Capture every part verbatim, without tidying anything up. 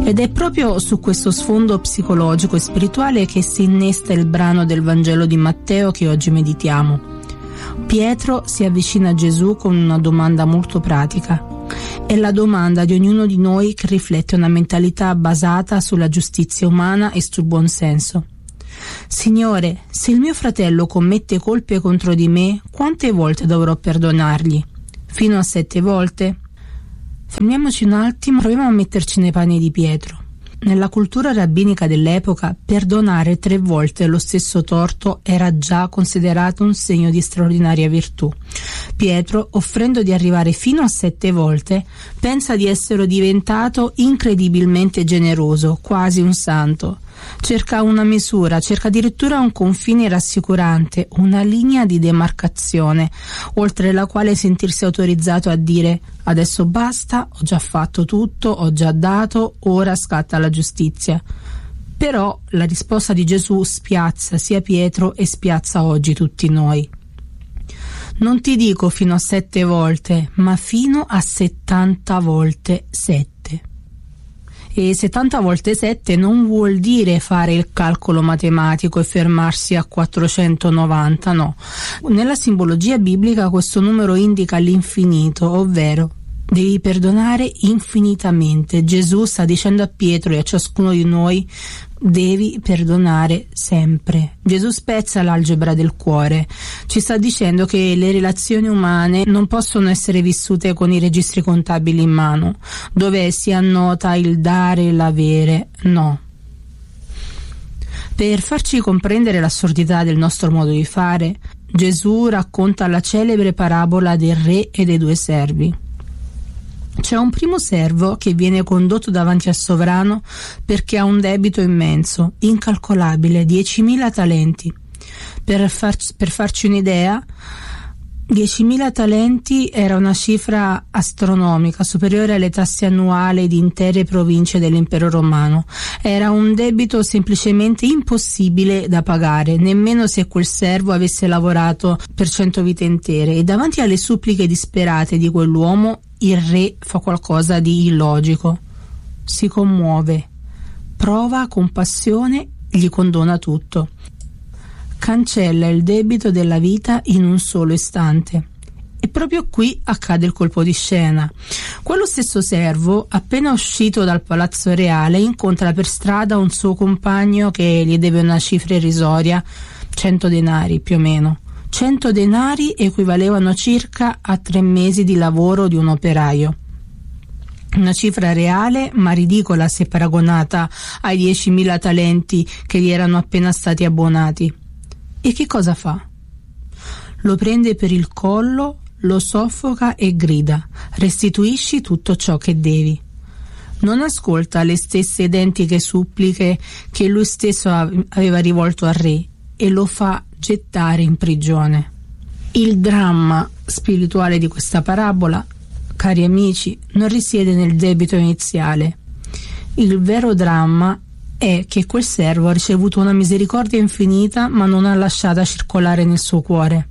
Ed è proprio su questo sfondo psicologico e spirituale che si innesta il brano del Vangelo di Matteo che oggi meditiamo. Pietro si avvicina a Gesù con una domanda molto pratica. È la domanda di ognuno di noi che riflette una mentalità basata sulla giustizia umana e sul buon senso. Signore, se il mio fratello commette colpe contro di me, quante volte dovrò perdonargli? Fino a sette volte? Fermiamoci un attimo, proviamo a metterci nei panni di Pietro. Nella cultura rabbinica dell'epoca, perdonare tre volte lo stesso torto era già considerato un segno di straordinaria virtù. Pietro, offrendo di arrivare fino a sette volte, pensa di essere diventato incredibilmente generoso, quasi un santo. Cerca una misura, cerca addirittura un confine rassicurante, una linea di demarcazione, oltre la quale sentirsi autorizzato a dire: adesso basta, ho già fatto tutto, ho già dato, ora scatta la giustizia. Però la risposta di Gesù spiazza sia Pietro e spiazza oggi tutti noi. Non ti dico fino a sette volte, ma fino a settanta volte sette. E settanta volte sette non vuol dire fare il calcolo matematico e fermarsi a quattrocentonovanta, no. Nella simbologia biblica questo numero indica l'infinito, ovvero devi perdonare infinitamente. Gesù sta dicendo a Pietro e a ciascuno di noi: devi perdonare sempre. Gesù spezza l'algebra del cuore, ci sta dicendo che le relazioni umane non possono essere vissute con i registri contabili in mano, dove si annota il dare e l'avere, no. Per farci comprendere l'assurdità del nostro modo di fare, Gesù racconta la celebre parabola del re e dei due servi. C'è un primo servo che viene condotto davanti al sovrano perché ha un debito immenso, incalcolabile, diecimila talenti. Per, far, per farci un'idea, diecimila talenti era una cifra astronomica, superiore alle tasse annuali di intere province dell'impero romano. Era un debito semplicemente impossibile da pagare, nemmeno se quel servo avesse lavorato per cento vite intere. E davanti alle suppliche disperate di quell'uomo, il re fa qualcosa di illogico. Si commuove, prova compassione, gli condona tutto. Cancella il debito della vita in un solo istante. E proprio qui accade il colpo di scena. Quello stesso servo, appena uscito dal palazzo reale, incontra per strada un suo compagno che gli deve una cifra irrisoria, cento denari più o meno. cento denari equivalevano circa a tre mesi di lavoro di un operaio. Una cifra reale ma ridicola se paragonata ai diecimila talenti che gli erano appena stati abbonati. E che cosa fa? Lo prende per il collo, lo soffoca e grida: restituisci tutto ciò che devi. Non ascolta le stesse identiche suppliche che lui stesso aveva rivolto al re e lo fa gettare in prigione. Il dramma spirituale di questa parabola, cari amici, non risiede nel debito iniziale. Il vero dramma è che quel servo ha ricevuto una misericordia infinita ma non ha lasciata circolare nel suo cuore.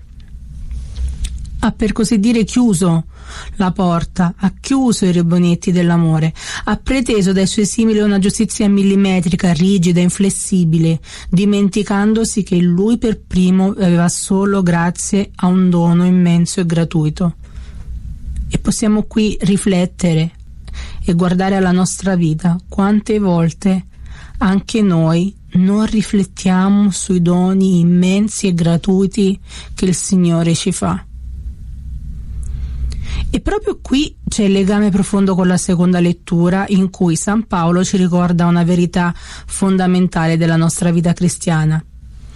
Ha per così dire chiuso la porta, ha chiuso i rubinetti dell'amore, ha preteso dai suoi simili una giustizia millimetrica, rigida, inflessibile, dimenticandosi che lui per primo aveva solo grazie a un dono immenso e gratuito. E possiamo qui riflettere e guardare alla nostra vita: quante volte anche noi non riflettiamo sui doni immensi e gratuiti che il Signore ci fa. E proprio qui c'è il legame profondo con la seconda lettura, in cui San Paolo ci ricorda una verità fondamentale della nostra vita cristiana.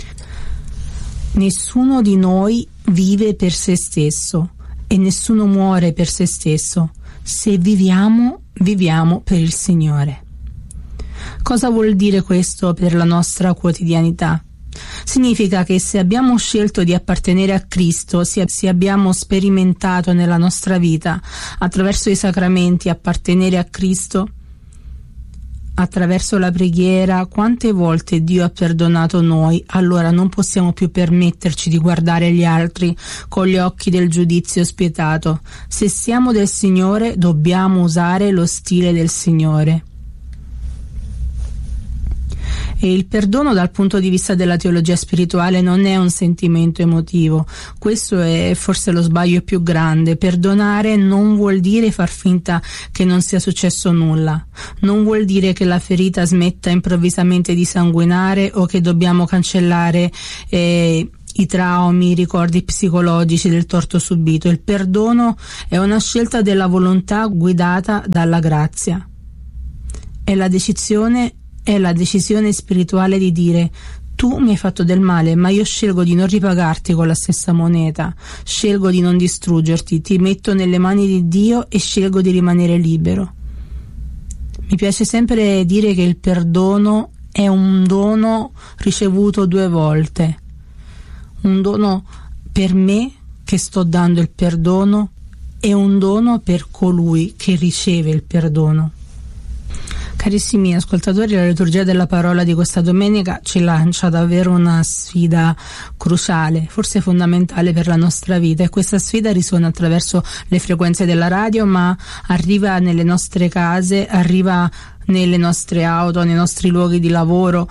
Nessuno di noi vive per se stesso e nessuno muore per se stesso. Se viviamo, viviamo per il Signore. Cosa vuol dire questo per la nostra quotidianità? Significa che se abbiamo scelto di appartenere a Cristo, se abbiamo sperimentato nella nostra vita, attraverso i sacramenti, appartenere a Cristo, attraverso la preghiera, quante volte Dio ha perdonato noi, allora non possiamo più permetterci di guardare gli altri con gli occhi del giudizio spietato. Se siamo del Signore, dobbiamo usare lo stile del Signore. E il perdono dal punto di vista della teologia spirituale non è un sentimento emotivo, questo è forse lo sbaglio più grande. Perdonare non vuol dire far finta che non sia successo nulla, non vuol dire che la ferita smetta improvvisamente di sanguinare o che dobbiamo cancellare eh, i traumi, i ricordi psicologici del torto subito. Il perdono è una scelta della volontà guidata dalla grazia. È la decisione, è la decisione spirituale di dire: tu mi hai fatto del male, ma io scelgo di non ripagarti con la stessa moneta, scelgo di non distruggerti, ti metto nelle mani di Dio e scelgo di rimanere libero. Mi piace sempre dire che il perdono è un dono ricevuto due volte. Un dono per me che sto dando il perdono e un dono per colui che riceve il perdono. Carissimi ascoltatori, la liturgia della parola di questa domenica ci lancia davvero una sfida cruciale, forse fondamentale per la nostra vita, e questa sfida risuona attraverso le frequenze della radio, ma arriva nelle nostre case, arriva nelle nostre auto, nei nostri luoghi di lavoro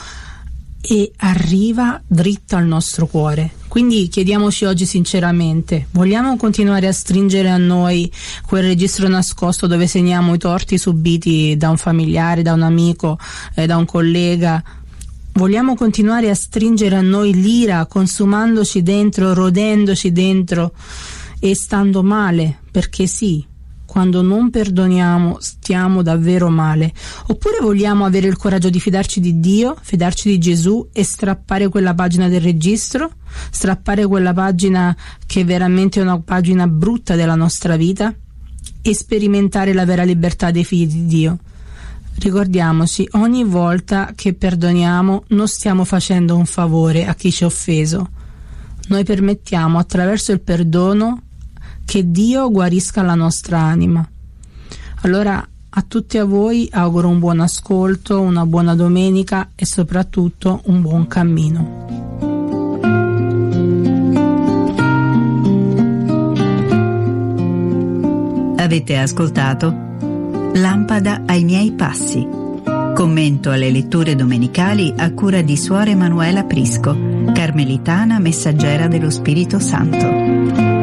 e arriva dritta al nostro cuore. Quindi chiediamoci oggi sinceramente: vogliamo continuare a stringere a noi quel registro nascosto dove segniamo i torti subiti da un familiare, da un amico, eh, da un collega? Vogliamo continuare a stringere a noi l'ira, consumandoci dentro, rodendoci dentro e stando male? Perché sì, quando non perdoniamo stiamo davvero male. Oppure vogliamo avere il coraggio di fidarci di Dio, fidarci di Gesù e strappare quella pagina del registro, strappare quella pagina che è veramente una pagina brutta della nostra vita e sperimentare la vera libertà dei figli di Dio. Ricordiamoci, ogni volta che perdoniamo non stiamo facendo un favore a chi ci ha offeso. Noi permettiamo attraverso il perdono che Dio guarisca la nostra anima. Allora a tutti a voi auguro un buon ascolto, una buona domenica e soprattutto un buon cammino. Avete ascoltato Lampada ai miei passi. Commento alle letture domenicali a cura di Suor Emanuela Prisco, carmelitana messaggera dello Spirito Santo.